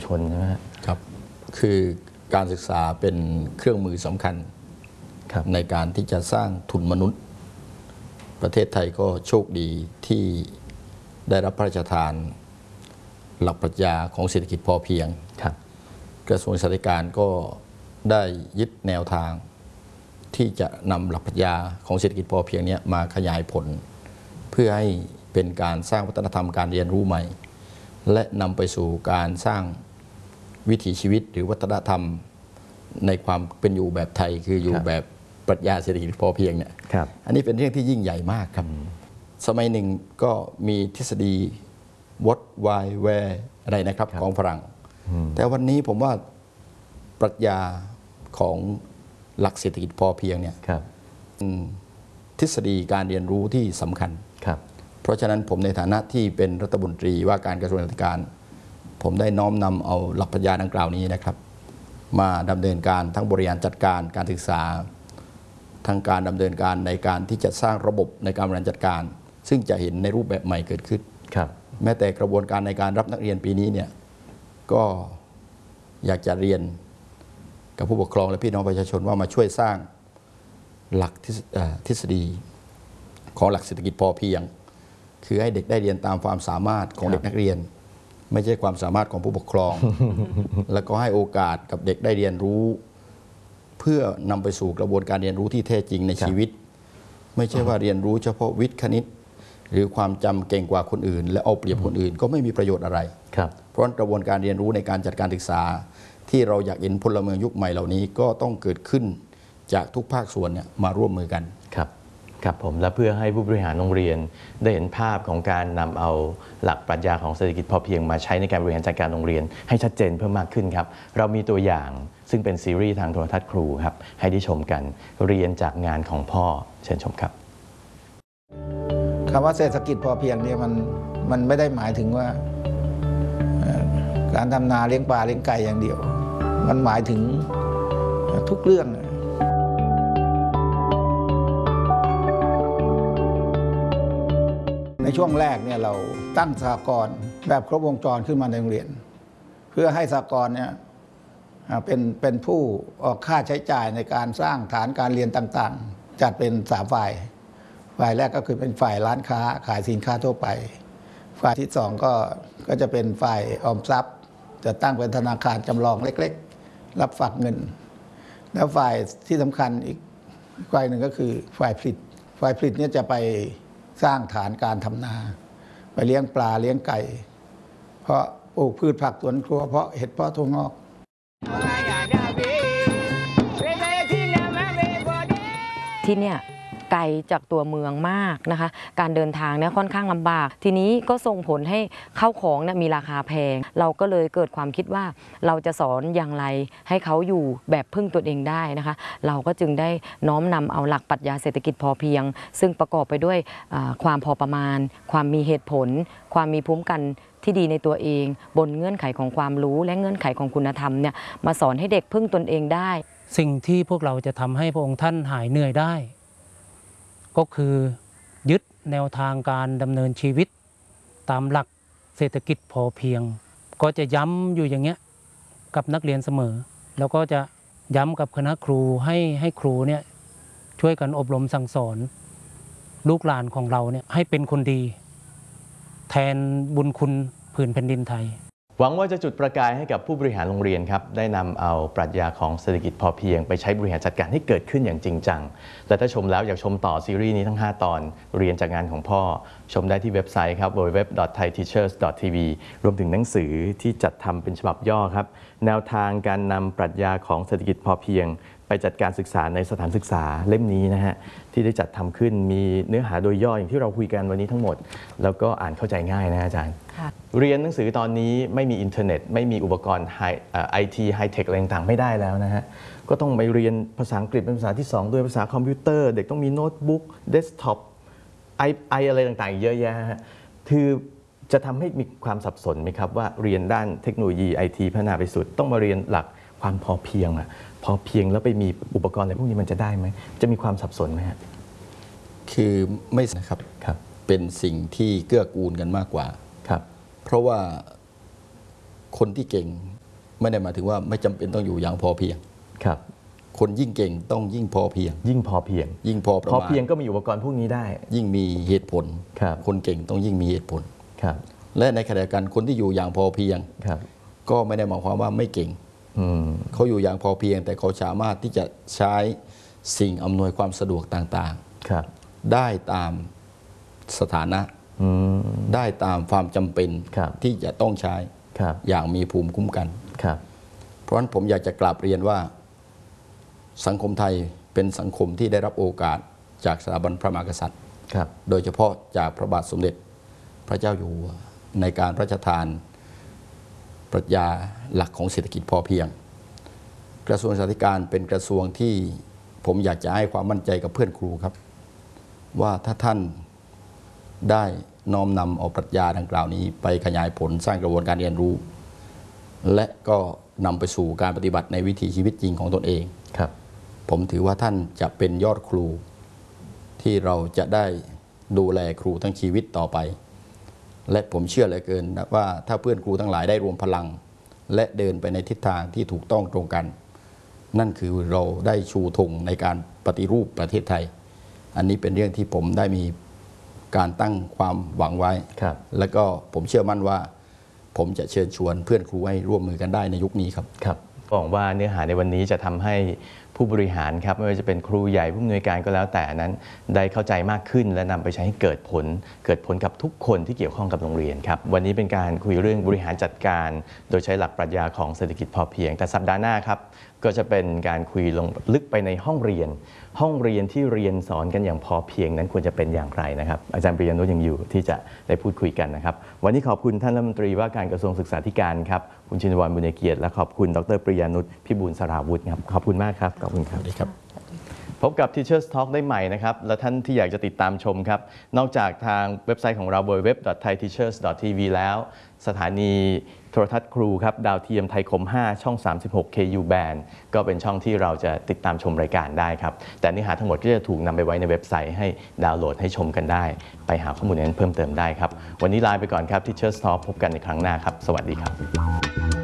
ชนใช่ไหมครับคือการศึกษาเป็นเครื่องมือสำคัญในการที่จะสร้างทุนมนุษย์ประเทศไทยก็โชคดีที่ได้รับพระราชทานหลักปรัชญาของเศรษฐกิจพอเพียงกระทรวงศึกษาธิการก็ได้ยึดแนวทางที่จะนำหลักปรัชญาของเศรษฐกิจพอเพียงนี้มาขยายผลเพื่อให้เป็นการสร้างวัฒนธรรมการเรียนรู้ใหม่และนำไปสู่การสร้างวิถีชีวิตหรือวัฒนธรรมในความเป็นอยู่แบบไทยคืออยู่แบบปรัชญาเศรษฐกิจพอเพียงเนี่ยอันนี้เป็นเรื่องที่ยิ่งใหญ่มากครับสมัยหนึ่งก็มีทฤษฎี what why where อะไรนะครับของฝรั่งแต่วันนี้ผมว่าปรัชญาของหลักเศรษฐกิจพอเพียงเนี่ยทฤษฎีการเรียนรู้ที่สำคัญเพราะฉะนั้นผมในฐานะที่เป็นรัฐมนตรีว่าการกระทรวงศึกษาธิการผมได้น้อมนำเอาหลักปรัชญาดังกล่าวนี้นะครับมาดำเนินการทั้งบริหารจัดการการศึกษาทั้งการดำเนินการในการที่จะสร้างระบบในการบริหารจัดการซึ่งจะเห็นในรูปแบบใหม่เกิดขึ้นแม้แต่กระบวนการในการรับนักเรียนปีนี้เนี่ยก็อยากจะเรียนกับผู้ปกครองและพี่น้องประชาชนว่ามาช่วยสร้างหลักทฤษฎีของหลักเศรษฐกิจพอเพียงคือให้เด็กได้เรียนตามความสามารถของเด็กนักเรียนไม่ใช่ความสามารถของผู้ปกครอง แล้วก็ให้โอกาสกับเด็กได้เรียนรู้เพื่อนำไปสู่กระบวนการเรียนรู้ที่แท้จริงในชีวิตไม่ใช่ว่าเรียนรู้เฉพาะวิทย์คณิตหรือความจำเก่งกว่าคนอื่นและเอาเปรียบคนอื่นก็ไม่มีประโยชน์อะไรเพราะกระบวนการเรียนรู้ในการจัดการศึกษาที่เราอยากเห็นพลเมืองยุคใหม่เหล่านี้ก็ต้องเกิดขึ้นจากทุกภาคส่วนเนี่ยมาร่วมมือกันครับผมและเพื่อให้ผู้บริหารโรงเรียนได้เห็นภาพของการนำเอาหลักปรัชญาของเศรษฐกิจพอเพียงมาใช้ในการบริหารจัดการโรงเรียนให้ชัดเจนเพิ่มมากขึ้นครับเรามีตัวอย่างซึ่งเป็นซีรีส์ทางโทรทัศน์ครูครับให้ได้ชมกันเรียนจากงานของพ่อเชิญชมครับคำว่าเศรษฐกิจพอเพียงเนี่ยมันไม่ได้หมายถึงว่าการทำนาเลี้ยงปลาเลี้ยงไก่อย่างเดียวมันหมายถึงทุกเรื่องในช่วงแรกเนี่ยเราตั้งสหกรณ์แบบครบวงจรขึ้นมาในโรงเรียนเพื่อให้สหกรณ์เนี่ยเป็นผู้ออกค่าใช้จ่ายในการสร้างฐานการเรียนต่างๆจัดเป็น3ฝ่ายแรกก็คือเป็นฝ่ายร้านค้าขายสินค้าทั่วไปฝ่ายที่2ก็จะเป็นฝ่ายออมทรัพย์จะตั้งเป็นธนาคารจำลองเล็กๆรับฝากเงินแล้วฝ่ายที่สำคัญอีกฝ่ายหนึ่งก็คือฝ่ายผลิตเนี่ยจะไปสร้างฐานการทำนาไปเลี้ยงปลาเลี้ยงไก่เพราะปลูกพืชผักสวนครัวเพราะเห็ดเพาะถั่วงอกที่เนี่ยไกลจากตัวเมืองมากนะคะการเดินทางเนี่ยค่อนข้างลำบากทีนี้ก็ส่งผลให้ข้าวของเนี่ยมีราคาแพงเราก็เลยเกิดความคิดว่าเราจะสอนอย่างไรให้เขาอยู่แบบพึ่งตัวเองได้นะคะเราก็จึงได้น้อมนำเอาหลักปรัชญาเศรษฐกิจพอเพียงซึ่งประกอบไปด้วยความพอประมาณความมีเหตุผลความมีภูมิกันที่ดีในตัวเองบนเงื่อนไขของความรู้และเงื่อนไขของคุณธรรมเนี่ยมาสอนให้เด็กพึ่งตนเองได้สิ่งที่พวกเราจะทำให้พระองค์ท่านหายเหนื่อยได้ก็คือยึดแนวทางการดำเนินชีวิตตามหลักเศรษฐกิจพอเพียงก็จะย้ำอยู่อย่างเงี้ยกับนักเรียนเสมอแล้วก็จะย้ำกับคณะครูให้ครูเนี่ยช่วยกันอบรมสั่งสอนลูกหลานของเราเนี่ยให้เป็นคนดีแทนบุญคุณผืนแผ่นดินไทยหวังว่าจะจุดประกายให้กับผู้บริหารโรงเรียนครับได้นำเอาปรัชญาของเศรษฐกิจพอเพียงไปใช้บริหารจัดการให้เกิดขึ้นอย่างจริงจังและถ้าชมแล้วอยากชมต่อซีรีส์นี้ทั้ง5ตอนเรียนจากงานของพ่อชมได้ที่เว็บไซต์ครับ www.thaiteachers.tv รวมถึงหนังสือที่จัดทำเป็นฉบับย่อครับแนวทางการนำปรัชญาของเศรษฐกิจพอเพียงไปจัดการศึกษาในสถานศึกษาเล่มนี้นะฮะที่ได้จัดทำขึ้นมีเนื้อหาโดยย่ออย่างที่เราคุยกันวันนี้ทั้งหมดแล้วก็อ่านเข้าใจง่ายนะอาจารย์เรียนหนังสือตอนนี้ไม่มีอินเทอร์เน็ตไม่มีอุปกรณ์ไอทีไฮเทคอะไรต่างๆไม่ได้แล้วนะฮะก็ต้องไปเรียนภาษาอังกฤษเป็นภาษาที่2ด้วยภาษาคอมพิวเตอร์เด็กต้องมีโน้ตบุ๊กเดสก์ท็อปอะไรต่างๆเยอะแยะคือจะทำให้มีความสับสนไหมครับว่าเรียนด้านเทคโนโลยีไอทีพัฒนาไปสุดต้องมาเรียนหลักความพอเพียงพอเพียงแล้วไปมีอุปกรณ์อะไรพวกนี้มันจะได้ไหมจะมีความสับสนไหมฮะคือไม่นะครับเป็นสิ่งที่เกื้อกูลกันมากกว่าเพราะว่าคนที่เก่งไม่ได้หมายถึงว่าไม่จำเป็นต้องอยู่อย่างพอเพียงครับคนยิ่งเก่งต้องยิ่งพอเพียงยิ่งพอเพียงยิ่งพอประพอมาณเพียงก็มีอุปกรณ์พวกนี้ได้ยิ่งมีเหตุผลครับคนเก่งต้องยิ่งมีเหตุผลครับและในขณะเดียวกันคนที่อยู่อย่างพอเพียงครับก็ไม่ได้หมายความว่าไม่เก่งอืมเขาอยู่อย่างพอเพียง แต่เขาสามารถที่จะใช้สิ่งอำนวยความสะดวกต่างครับๆ ได้ตามสถานะอืมได้ตามความจำเป็นครับที่จะต้องใช้ครับอย่างมีภูมิคุ้มกันครับเพราะฉะนั้นผมอยากจะกราบเรียนว่าสังคมไทยเป็นสังคมที่ได้รับโอกาสจากสถาบันพระมหากษัตริย์ครับโดยเฉพาะจากพระบาทสมเด็จพระเจ้าอยู่หัวในการพระราชทานปรัชญาหลักของเศรษฐกิจพอเพียง กระทรวงศึกษาธิการเป็นกระทรวงที่ผมอยากจะให้ความมั่นใจกับเพื่อนครูครับ ว่าถ้าท่านได้น้อมนำเอาปรัชญาดังกล่าวนี้ไปขยายผลสร้างกระบวนการเรียนรู้ และก็นำไปสู่การปฏิบัติในวิถีชีวิตจริงของตนเองครับผมถือว่าท่านจะเป็นยอดครูที่เราจะได้ดูแลครูทั้งชีวิตต่อไป และผมเชื่อเหลือเกินนะว่าถ้าเพื่อนครูทั้งหลายได้รวมพลัง และเดินไปในทิศทางที่ถูกต้องตรงกัน นั่นคือเราได้ชูธงในการปฏิรูปประเทศไทย อันนี้เป็นเรื่องที่ผมได้มีการตั้งความหวังไว้ครับและก็ผมเชื่อมั่นว่า ผมจะเชิญชวนเพื่อนครูให้ร่วมมือกันได้ในยุคนี้ครับครับหวังว่าเนื้อหาในวันนี้จะทำให้ผู้บริหารครับไม่ว่าจะเป็นครูใหญ่ผู้อำนวยการก็แล้วแต่นั้นได้เข้าใจมากขึ้นและนำไปใช้ให้เกิดผลกับทุกคนที่เกี่ยวข้องกับโรงเรียนครับวันนี้เป็นการคุยเรื่องบริหารจัดการ โดยใช้หลักปรัชญาของเศรษฐกิจพอเพียงแต่สัปดาห์หน้าครับก็จะเป็นการคุยลงลึกไปในห้องเรียนที่เรียนสอนกันอย่างพอเพียงนั้นควรจะเป็นอย่างไรนะครับอาจารย์ปริยานุชยังอยู่ที่จะได้พูดคุยกันนะครับวันนี้ขอบคุณท่านรัฐมนตรีว่าการกระทรวงศึกษาธิการครับคุณชินวรรณบุญเกียรติและขอบคุณดรปริยานุชพิบูลสราวุธครับขอบคุณมากครับขอบคุณครับสวัสดีครับพบกับ Teachers Talk ได้ใหม่นะครับและท่านที่อยากจะติดตามชมครับนอกจากทางเว็บไซต์ของเรา www.thaiteachers.tv แล้วสถานีโทรทัศน์ครูครับดาวเทียมไทยคม 5 ช่อง 36 KU Band ก็เป็นช่องที่เราจะติดตามชมรายการได้ครับแต่เนื้อหาทั้งหมดก็จะถูกนำไปไว้ในเว็บไซต์ให้ดาวน์โหลดให้ชมกันได้ไปหาข้อมูลนั้นเพิ่มเติมได้ครับวันนี้ลาไปก่อนครับ Teachers Talk พบกันในครั้งหน้าครับสวัสดีครับ